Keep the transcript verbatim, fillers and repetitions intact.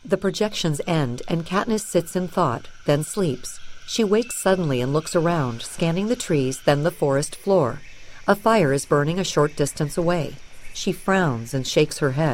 The projections end, and Katniss sits in thought, then sleeps. She wakes suddenly and looks around, scanning the trees, then the forest floor. A fire is burning a short distance away. She frowns and shakes her head.